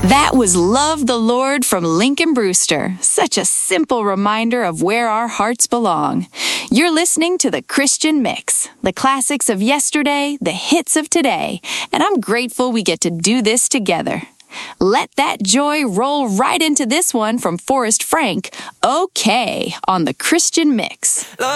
That was Love the Lord from Lincoln Brewster. Such a simple reminder of where our hearts belong. You're listening to The Christian Mix, the classics of yesterday, the hits of today, and I'm grateful we get to do this together. Let that joy roll right into this one from Forrest Frank, Okay, on The Christian Mix.